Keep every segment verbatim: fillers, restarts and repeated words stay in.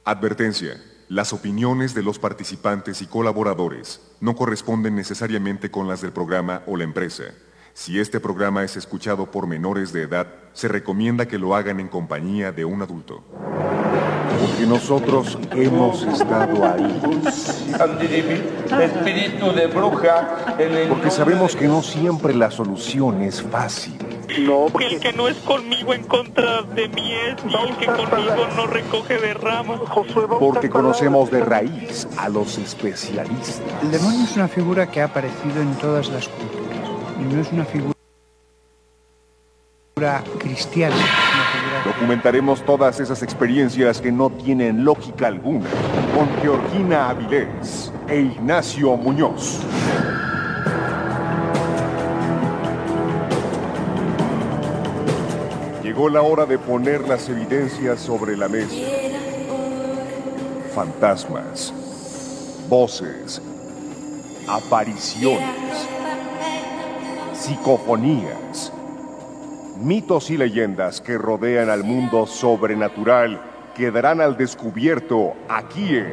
Advertencia. Las opiniones de los participantes y colaboradores no corresponden necesariamente con las del programa o la empresa. Si este programa es escuchado por menores de edad, se recomienda que lo hagan en compañía de un adulto. Porque nosotros hemos estado ahí. Espíritu de bruja. Porque sabemos que no siempre la solución es fácil. No, porque el que no es conmigo en contra de mí es, y el que conmigo no recoge de ramas. Porque conocemos de raíz a los especialistas. El demonio es una figura que ha aparecido en todas las culturas. Y no es una figura cristiana. Es una figura... Documentaremos todas esas experiencias que no tienen lógica alguna con Georgina Avilés e Ignacio Muñoz. Llegó la hora de poner las evidencias sobre la mesa. Fantasmas, voces, apariciones, psicofonías, mitos y leyendas que rodean al mundo sobrenatural quedarán al descubierto aquí en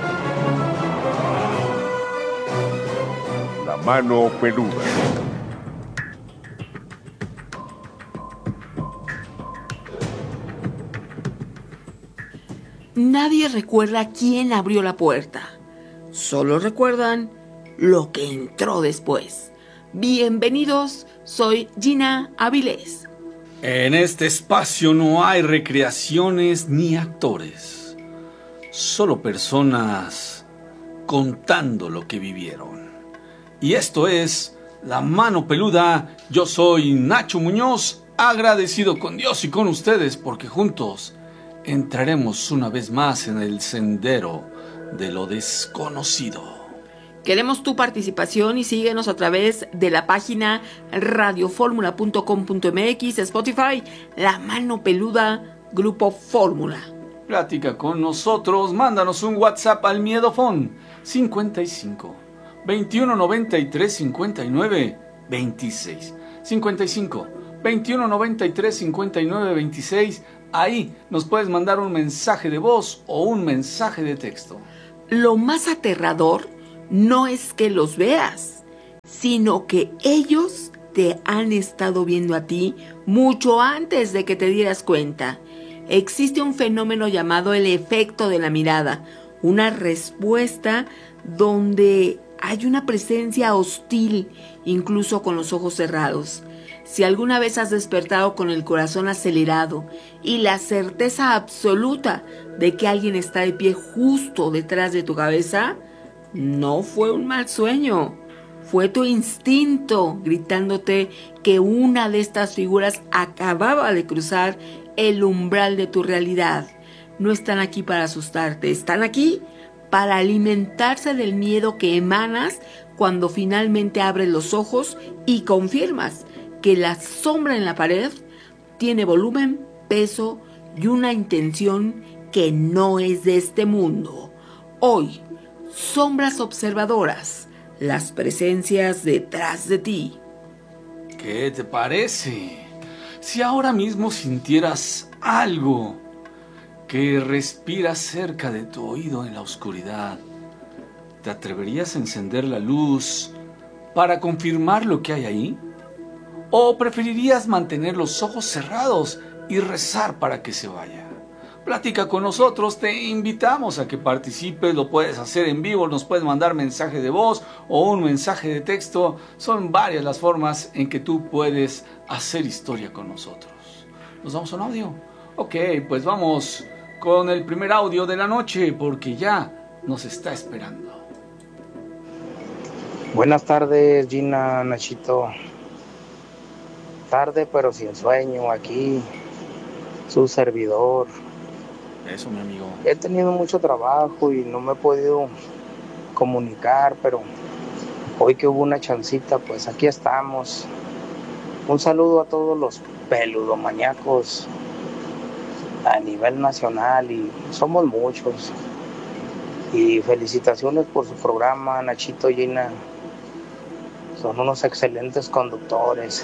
La Mano Peluda. Nadie recuerda quién abrió la puerta. Solo recuerdan lo que entró después. Bienvenidos, soy Gina Avilés. En este espacio no hay recreaciones ni actores. Solo personas contando lo que vivieron. Y esto es La Mano Peluda. Yo soy Nacho Muñoz, agradecido con Dios y con ustedes porque juntos entraremos una vez más en el sendero de lo desconocido. Queremos tu participación y síguenos a través de la página radioformula punto com punto m x, Spotify, La Mano Peluda, Grupo Fórmula. Platica con nosotros, mándanos un WhatsApp al Miedofón cincuenta y cinco, veintiuno noventa y tres, cincuenta y nueve, veintiséis. cincuenta y cinco, veintiuno noventa y tres, cincuenta y nueve, veintiséis. Ahí nos puedes mandar un mensaje de voz o un mensaje de texto. Lo más aterrador no es que los veas, sino que ellos te han estado viendo a ti mucho antes de que te dieras cuenta. Existe un fenómeno llamado el efecto de la mirada, una respuesta donde hay una presencia hostil, incluso con los ojos cerrados. Si alguna vez has despertado con el corazón acelerado y la certeza absoluta de que alguien está de pie justo detrás de tu cabeza, no fue un mal sueño, fue tu instinto gritándote que una de estas figuras acababa de cruzar el umbral de tu realidad. No están aquí para asustarte, están aquí para alimentarse del miedo que emanas cuando finalmente abres los ojos y confirmas que la sombra en la pared tiene volumen, peso y una intención que no es de este mundo. Hoy, sombras observadoras, las presencias detrás de ti. ¿Qué te parece? Si ahora mismo sintieras algo que respira cerca de tu oído en la oscuridad, ¿te atreverías a encender la luz para confirmar lo que hay ahí? ¿O preferirías mantener los ojos cerrados y rezar para que se vaya? Platica con nosotros, te invitamos a que participes, lo puedes hacer en vivo, nos puedes mandar mensaje de voz o un mensaje de texto. Son varias las formas en que tú puedes hacer historia con nosotros. ¿Nos damos un audio? Ok, pues vamos con el primer audio de la noche porque ya nos está esperando. Buenas tardes, Gina, Nachito. Tarde pero sin sueño, aquí su servidor. Eso, mi amigo. He tenido mucho trabajo y no me he podido comunicar, pero hoy que hubo una chancita, pues aquí estamos. Un saludo a todos los peludomaníacos a nivel nacional, y somos muchos. Y felicitaciones por su programa, Nachito, Gina. Son unos excelentes conductores.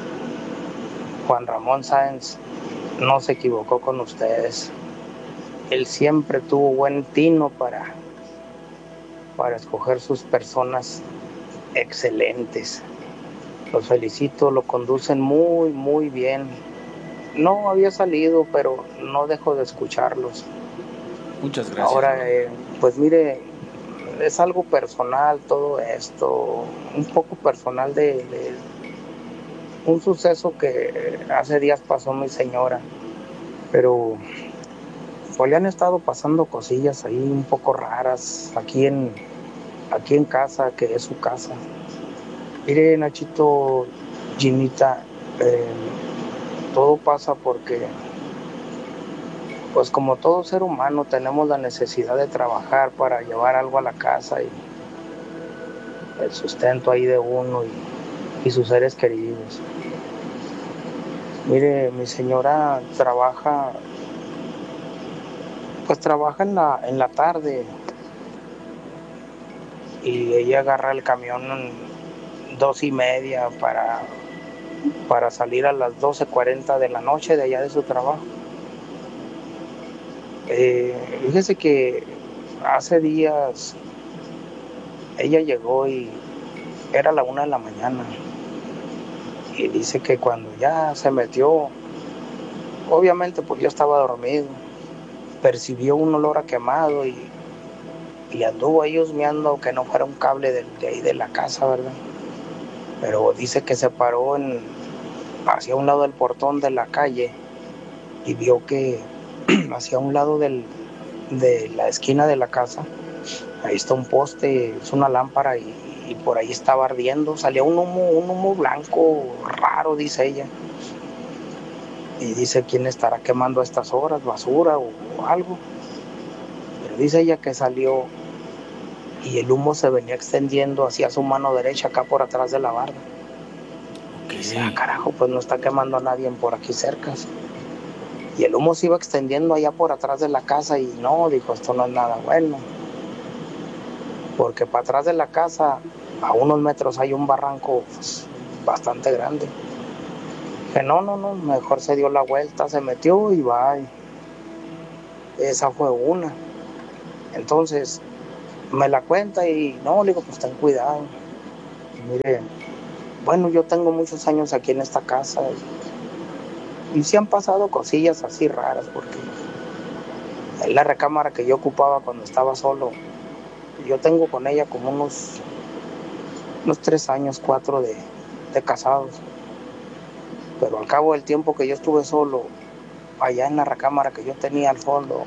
Juan Ramón Sáenz no se equivocó con ustedes. él siempre tuvo buen tino para, para escoger sus personas excelentes. Los felicito, lo conducen muy, muy bien. No había salido, pero no dejo de escucharlos. Muchas gracias. Ahora, eh, pues mire, es algo personal todo esto, un poco personal de, de un suceso que hace días pasó mi señora, pero pues le han estado pasando cosillas ahí un poco raras aquí en, aquí en casa, que es su casa. Mire, Nachito, Ginita, eh, todo pasa porque, pues como todo ser humano, tenemos la necesidad de trabajar para llevar algo a la casa y el sustento ahí de uno y, y sus seres queridos. Mire, mi señora trabaja, pues trabaja en la, en la tarde y ella agarra el camión en dos y media para, para salir a las doce cuarenta de la noche de allá de su trabajo. Eh, fíjese que hace días ella llegó y era la una de la mañana y dice que cuando ya se metió, obviamente pues yo estaba dormido, percibió un olor a quemado y, y anduvo ahí husmeando que no fuera un cable de, de ahí de la casa, ¿verdad? Pero dice que se paró en, hacia un lado del portón de la calle y vio que hacia un lado del, de la esquina de la casa, ahí está un poste, es una lámpara y, y por ahí estaba ardiendo, salía un humo, un humo blanco raro, dice ella. Y dice, ¿quién estará quemando a estas horas? ¿Basura o, o algo? Pero dice ella que salió y el humo se venía extendiendo hacia su mano derecha, acá por atrás de la barda. Okay. Y dice, ah, carajo, pues no está quemando a nadie por aquí cerca. Y el humo se iba extendiendo allá por atrás de la casa y no, dijo, esto no es nada bueno. Porque para atrás de la casa, a unos metros hay un barranco pues, bastante grande. Dije, no, no, no, mejor se dio la vuelta, se metió y va. Esa fue una. Entonces, me la cuenta y no, le digo, pues ten cuidado. Y mire, bueno, yo tengo muchos años aquí en esta casa y, y sí han pasado cosillas así raras porque en la recámara que yo ocupaba cuando estaba solo, yo tengo con ella como unos, unos tres años, cuatro de, de casados. Pero al cabo del tiempo que yo estuve solo, allá en la recámara que yo tenía al fondo,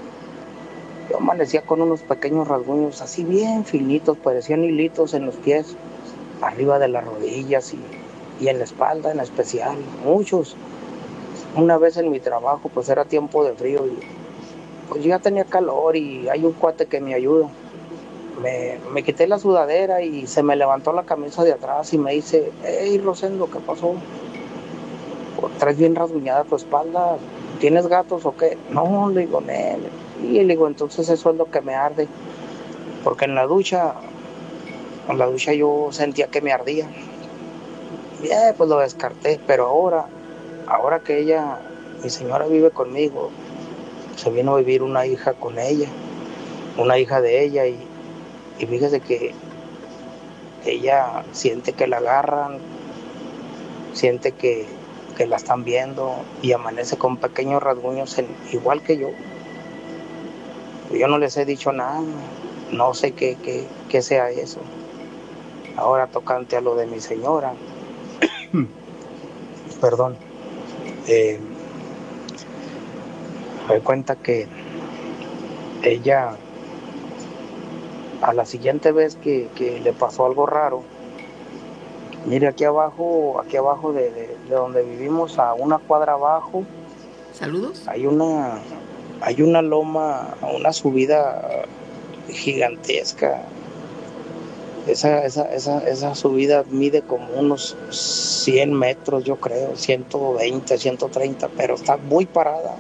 yo amanecía con unos pequeños rasguños así bien finitos, parecían hilitos en los pies, arriba de las rodillas y, y en la espalda en especial, muchos. Una vez en mi trabajo, pues era tiempo de frío y pues yo ya tenía calor y hay un cuate que me ayuda. Me, me quité la sudadera y se me levantó la camisa de atrás y me dice, hey Rosendo, ¿qué pasó? ¿Traes bien rasguñada tu espalda? ¿Tienes gatos o qué? No, le digo, nene. Y le digo, entonces eso es lo que me arde. Porque en la ducha, en la ducha yo sentía que me ardía. Bien, pues lo descarté. Pero ahora, ahora que ella, mi señora vive conmigo, se vino a vivir una hija con ella, una hija de ella. Y, y fíjese que ella siente que la agarran, siente que, que la están viendo y amanece con pequeños rasguños en, igual que yo. Yo no les he dicho nada, no sé qué, qué, qué sea eso. Ahora tocante a lo de mi señora, perdón, eh, me doy cuenta que ella, a la siguiente vez que, que le pasó algo raro, mire aquí abajo, aquí abajo de, de, de donde vivimos, a una cuadra abajo, saludos, hay una... Hay una loma, una subida gigantesca. Esa, esa, esa, esa subida mide como unos cien metros, yo creo, ciento veinte, ciento treinta, pero está muy parada.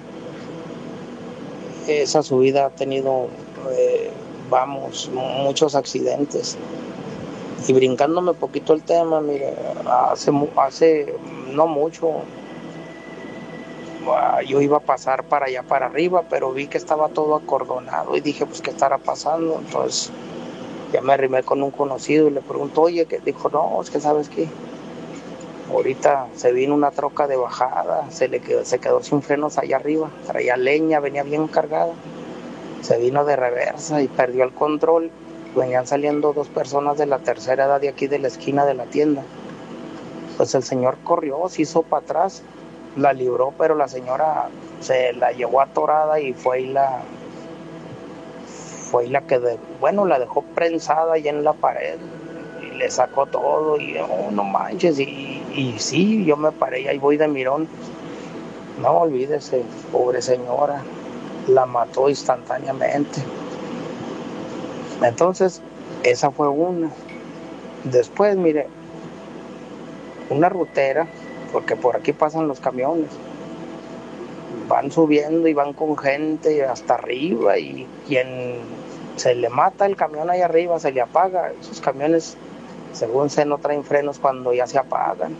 Esa subida ha tenido, eh, vamos, muchos accidentes. Y brincándome un poquito el tema, mire, hace, hace no mucho, uh, yo iba a pasar para allá, para arriba, pero vi que estaba todo acordonado y dije, pues, ¿qué estará pasando? Entonces, ya me arrimé con un conocido y le pregunto, oye, ¿qué? Dijo, no, es que ¿sabes qué? Ahorita se vino una troca de bajada, se le quedó, se quedó sin frenos allá arriba, traía leña, venía bien cargada, se vino de reversa y perdió el control. Venían saliendo dos personas de la tercera edad de aquí de la esquina de la tienda. Pues el señor corrió, se hizo para atrás, la libró, pero la señora se la llevó atorada y fue y la fue y la que de, bueno, la dejó prensada ahí en la pared. Le sacó todo y oh, no manches, y, y sí, yo me paré y ahí voy de mirón. No olvídese, pobre señora, la mató instantáneamente. Entonces, esa fue una. Después, mire, una rutera, porque por aquí pasan los camiones, van subiendo y van con gente hasta arriba, y quien se le mata el camión ahí arriba, se le apaga. Esos camiones, según sé, no traen frenos cuando ya se apagan.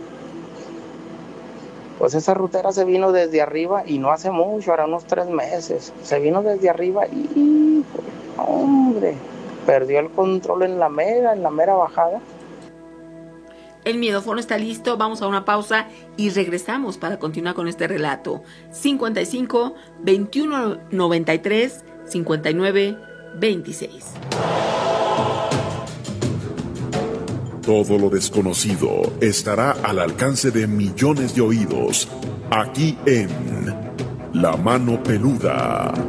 Pues esa rutera se vino desde arriba y no hace mucho, ahora unos tres meses. Se vino desde arriba y, hombre, perdió el control en la mera, en la mera bajada. El miedófono está listo, vamos a una pausa y regresamos para continuar con este relato. cincuenta y cinco, veintiuno noventa y tres, cincuenta y nueve, veintiséis. Todo lo desconocido estará al alcance de millones de oídos, aquí en La Mano Peluda.